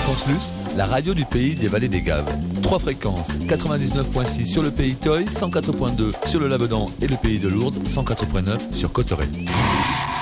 Fréquence Luce, la radio du pays des vallées des Gaves. 3 fréquences, 99.6 sur le pays Toy, 104.2 sur le Labedan et le pays de Lourdes, 104.9 sur Cotteret.